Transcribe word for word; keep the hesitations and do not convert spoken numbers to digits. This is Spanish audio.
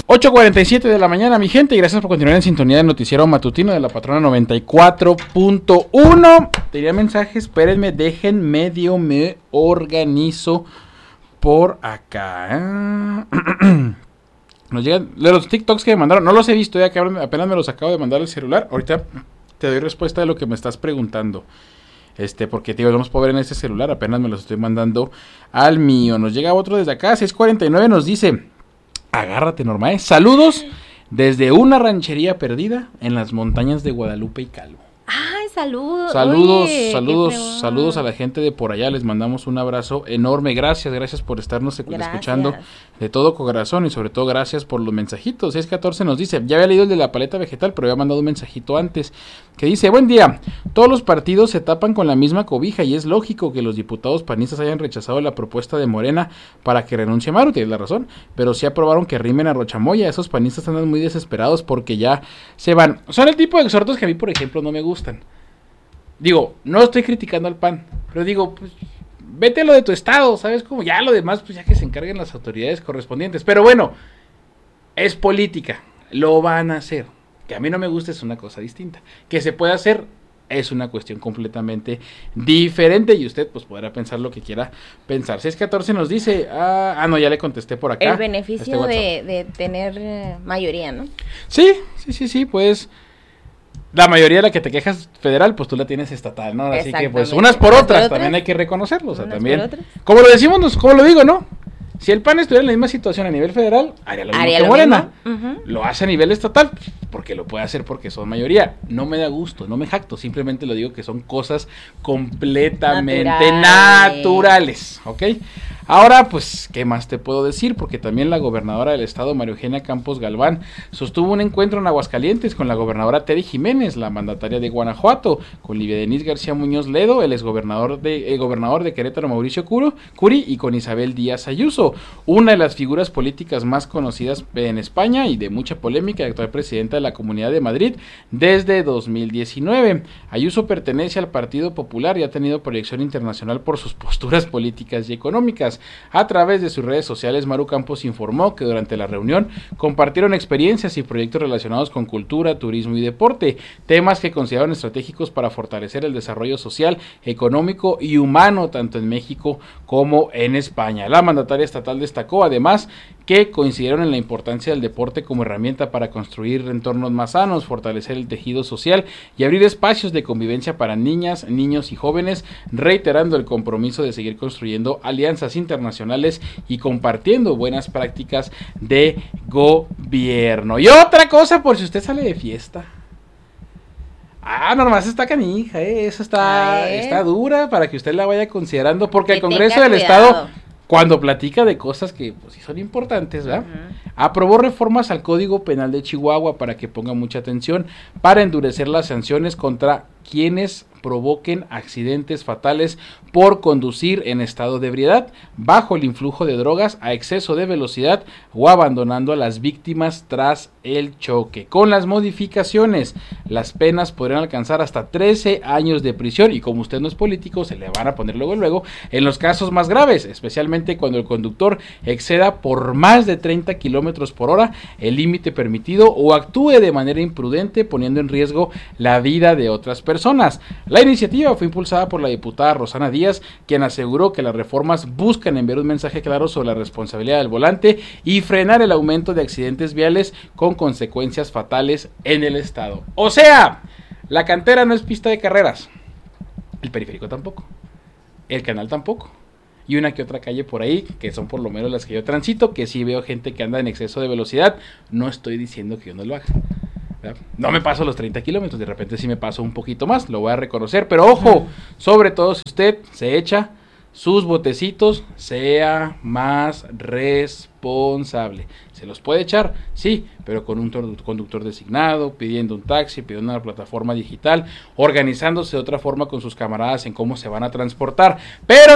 ocho cuarenta y siete de la mañana, mi gente, y gracias por continuar en sintonía del noticiero matutino de la Patrona noventa y cuatro punto uno. Tenía mensajes, espérenme, dejen medio me organizo por acá. Nos llegan de los TikToks que me mandaron, no los he visto, ya que apenas me los acabo de mandar al celular. Ahorita te doy respuesta de lo que me estás preguntando. Este, porque tío, no los puedo ver en este celular, apenas me los estoy mandando al mío. Nos llega otro desde acá, seis cuarenta y nueve, nos dice: agárrate, Norma, ¿eh? Saludos desde una ranchería perdida en las montañas de Guadalupe y Calvo. Ay, saludos. Saludos, Oye, saludos, saludos a la gente de por allá, les mandamos un abrazo enorme, gracias, gracias por estarnos gracias. escuchando de todo corazón y sobre todo gracias por los mensajitos. seis catorce nos dice, ya había leído el de la paleta vegetal, pero había mandado un mensajito antes, que dice: buen día, todos los partidos se tapan con la misma cobija y es lógico que los diputados panistas hayan rechazado la propuesta de Morena para que renuncie Maru, tienes la razón, pero sí aprobaron que rimen a Rochamoya. Esos panistas andan muy desesperados porque ya se van. Son el tipo de exhortos que a mí, por ejemplo, no me gustan. Digo, no estoy criticando al P A N, pero digo, pues, vete a lo de tu estado, ¿sabes? Como ya lo demás, pues ya que se encarguen las autoridades correspondientes. Pero bueno, es política, lo van a hacer. Que a mí no me gusta es una cosa distinta. Que se puede hacer es una cuestión completamente diferente y usted pues podrá pensar lo que quiera pensar. seis catorce nos dice, ah, ah no, ya le contesté por acá. El beneficio este de, de tener eh, mayoría, ¿no? Sí, sí, sí, sí, pues... La mayoría de la que te quejas federal, pues tú la tienes estatal, ¿no? Así que pues unas por otras, por otras también hay que reconocerlo, o sea, también. Como lo decimos, como lo digo, ¿no? Si el P A N estuviera en la misma situación a nivel federal, haría lo mismo haría que lo Morena. Mismo. Uh-huh. Lo hace a nivel estatal, porque lo puede hacer porque son mayoría. No me da gusto, no me jacto, simplemente lo digo que son cosas completamente naturales, naturales, ¿ok? Ahora, pues, ¿qué más te puedo decir? Porque también la gobernadora del estado, María Eugenia Campos Galván, sostuvo un encuentro en Aguascalientes con la gobernadora Tere Jiménez, la mandataria de Guanajuato, con Lidia Denise García Muñoz Ledo, el exgobernador de, el gobernador de Querétaro, Mauricio Curo, Curi, y con Isabel Díaz Ayuso, una de las figuras políticas más conocidas en España y de mucha polémica, actual presidenta de la Comunidad de Madrid desde dos mil diecinueve. Ayuso pertenece al Partido Popular y ha tenido proyección internacional por sus posturas políticas y económicas. A través de sus redes sociales, Maru Campos informó que durante la reunión compartieron experiencias y proyectos relacionados con cultura, turismo y deporte, temas que consideraron estratégicos para fortalecer el desarrollo social, económico y humano tanto en México como en España. La mandataria estatal destacó además que coincidieron en la importancia del deporte como herramienta para construir entornos más sanos, fortalecer el tejido social y abrir espacios de convivencia para niñas, niños y jóvenes, reiterando el compromiso de seguir construyendo alianzas internacionales y compartiendo buenas prácticas de gobierno. Y otra cosa, por si usted sale de fiesta. Ah, nomás está canija, ¿eh? Eso está, está dura para que usted la vaya considerando, porque el Congreso del Estado, cuando platica de cosas que pues sí son importantes, ¿verdad? Uh-huh. Aprobó reformas al Código Penal de Chihuahua para que ponga mucha atención, para endurecer las sanciones contra quienes provoquen accidentes fatales por conducir en estado de ebriedad, bajo el influjo de drogas, a exceso de velocidad o abandonando a las víctimas tras el choque. Con las modificaciones, las penas podrían alcanzar hasta trece años de prisión y como usted no es político, se le van a poner luego luego en los casos más graves, especialmente cuando el conductor exceda por más de treinta kilómetros por hora el límite permitido o actúe de manera imprudente poniendo en riesgo la vida de otras personas. La iniciativa fue impulsada por la diputada Rosana Díaz, quien aseguró que las reformas buscan enviar un mensaje claro sobre la responsabilidad del volante y frenar el aumento de accidentes viales con consecuencias fatales en el estado. O sea, la cantera no es pista de carreras, el periférico tampoco, el canal tampoco, y una que otra calle por ahí, que son por lo menos las que yo transito, que sí veo gente que anda en exceso de velocidad. No estoy diciendo que yo no lo haga, ¿verdad? No me paso los treinta kilómetros, de repente sí me paso un poquito más, lo voy a reconocer, pero ojo, sobre todo si usted se echa sus botecitos, sea más responsable. Se los puede echar, sí, pero con un conductor designado, pidiendo un taxi, pidiendo una plataforma digital, organizándose de otra forma con sus camaradas en cómo se van a transportar, pero